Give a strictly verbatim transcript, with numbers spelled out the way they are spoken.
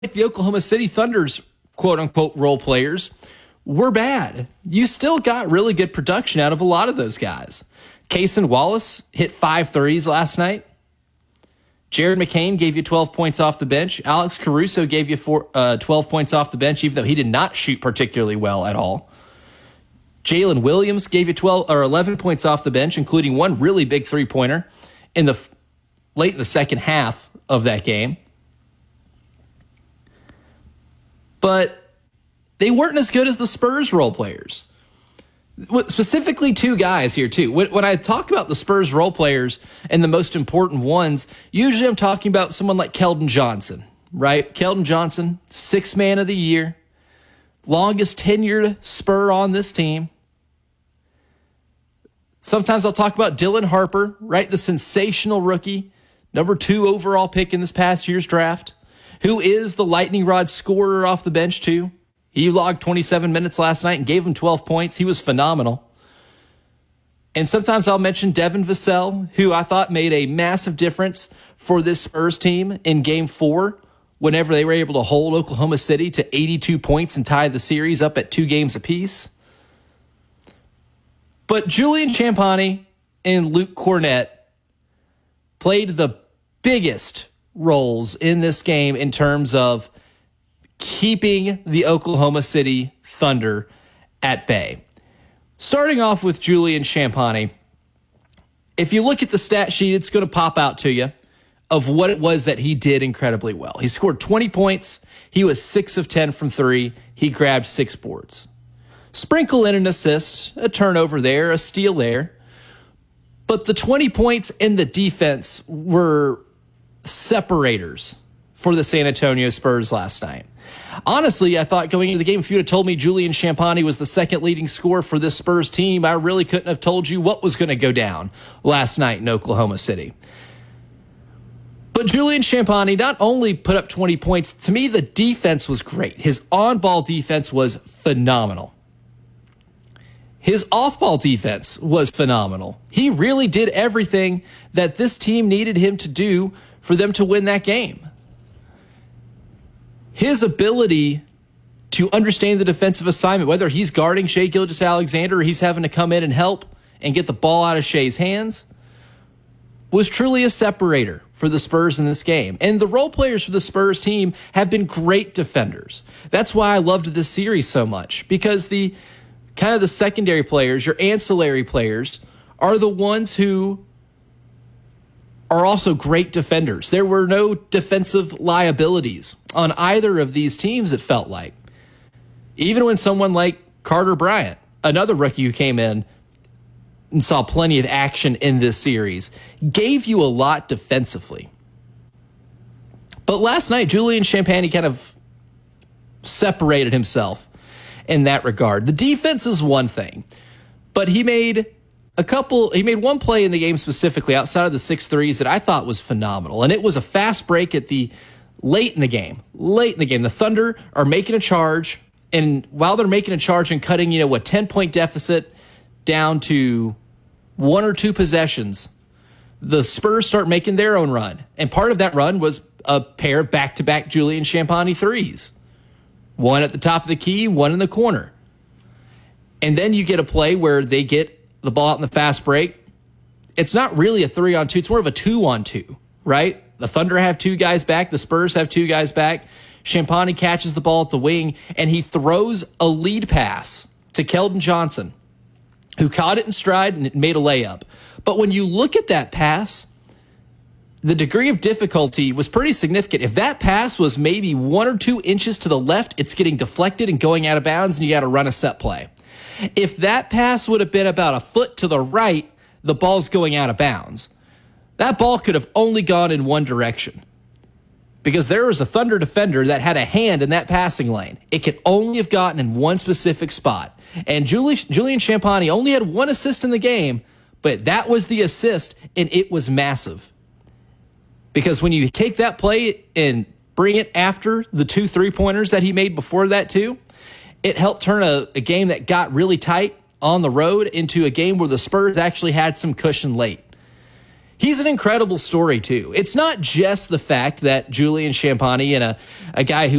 the Oklahoma City Thunder's quote-unquote role players were bad. You still got really good production out of a lot of those guys. Cason Wallace hit five threes last night. Jared McCain gave you twelve points off the bench. Alex Caruso gave you four, uh, twelve points off the bench, even though he did not shoot particularly well at all. Jalen Williams gave you twelve or eleven points off the bench, including one really big three-pointer in the late in the second half of that game. But they weren't as good as the Spurs role players. Specifically two guys here, too. When, when I talk about the Spurs role players and the most important ones, usually I'm talking about someone like Keldon Johnson, right? Keldon Johnson, sixth man of the year, longest tenured Spur on this team. Sometimes I'll talk about Dylan Harper, right? The sensational rookie, number two overall pick in this past year's draft, who is the lightning rod scorer off the bench, too. He logged twenty-seven minutes last night and gave him twelve points. He was phenomenal. And sometimes I'll mention Devin Vassell, who I thought made a massive difference for this Spurs team in game four, whenever they were able to hold Oklahoma City to eighty-two points and tie the series up at two games apiece. But Julian Champagnie and Luke Kornet played the biggest roles in this game in terms of keeping the Oklahoma City Thunder at bay. Starting off with Julian Champagnie, if you look at the stat sheet, it's going to pop out to you of what it was that he did incredibly well. He scored twenty points. He was six of ten from three. He grabbed six boards. Sprinkle in an assist, a turnover there, a steal there. But the twenty points and the defense were separators for the San Antonio Spurs last night. Honestly, I thought going into the game, if you'd have told me Julian Champagnie was the second leading scorer for this Spurs team, I really couldn't have told you what was going to go down last night in Oklahoma City. But Julian Champagnie not only put up twenty points, to me, the defense was great. His on-ball defense was phenomenal. His off-ball defense was phenomenal. He really did everything that this team needed him to do for them to win that game. His ability to understand the defensive assignment, whether he's guarding Shai Gilgeous-Alexander or he's having to come in and help and get the ball out of Shai's hands, was truly a separator for the Spurs in this game. And the role players for the Spurs team have been great defenders. That's why I loved this series so much, because the kind of the secondary players, your ancillary players, are the ones who are also great defenders. There were no defensive liabilities on either of these teams, it felt like. Even when someone like Carter Bryant, another rookie who came in and saw plenty of action in this series, gave you a lot defensively. But last night, Julian Champagnie kind of separated himself in that regard. The defense is one thing, but he made a couple, he made one play in the game specifically outside of the six threes that I thought was phenomenal. And it was a fast break at the late in the game, late in the game. The Thunder are making a charge. And while they're making a charge and cutting, you know, a ten point deficit down to one or two possessions, the Spurs start making their own run. And part of that run was a pair of back-to-back Julian Champagnie threes. One at the top of the key, one in the corner. And then you get a play where they get the ball out in the fast break. It's not really a three on two. It's more of a two on two, right? The Thunder have two guys back. The Spurs have two guys back. Champagnie catches the ball at the wing, and he throws a lead pass to Keldon Johnson, who caught it in stride and made a layup. But when you look at that pass, the degree of difficulty was pretty significant. If that pass was maybe one or two inches to the left, it's getting deflected and going out of bounds, and you got to run a set play. If that pass would have been about a foot to the right, the ball's going out of bounds. That ball could have only gone in one direction, because there was a Thunder defender that had a hand in that passing lane. It could only have gotten in one specific spot. And Julie, Julian Champagnie only had one assist in the game, but that was the assist, and it was massive. Because when you take that play and bring it after the two three-pointers that he made before that too, it helped turn a, a game that got really tight on the road into a game where the Spurs actually had some cushion late. He's an incredible story, too. It's not just the fact that Julian Champagnie and a, a guy who